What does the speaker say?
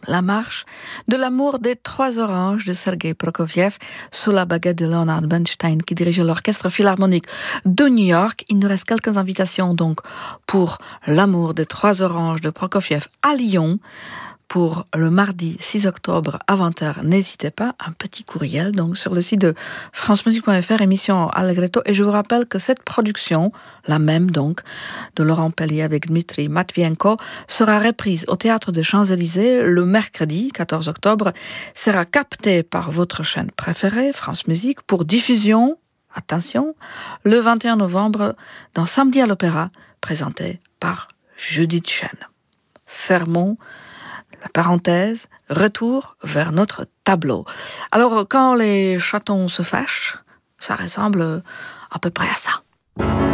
la marche de l'amour des trois oranges de Sergei Prokofiev sous la baguette de Leonard Bernstein qui dirigeait l'orchestre philharmonique de New York. Il nous reste quelques invitations donc pour l'amour des trois oranges de Prokofiev à Lyon. Pour le mardi 6 octobre à 20h, n'hésitez pas, un petit courriel donc sur le site de francemusique.fr, émission Allegretto. Et je vous rappelle que cette production, la même donc, de Laurent Pellier avec Dmitri Matvienko, sera reprise au Théâtre des Champs-Élysées le mercredi 14 octobre, sera captée par votre chaîne préférée, France Musique, pour diffusion, attention, le 21 novembre dans Samedi à l'Opéra, présenté par Judith Chen. Fermons la parenthèse, retour vers notre tableau. Alors, quand les chatons se fâchent, ça ressemble à peu près à ça.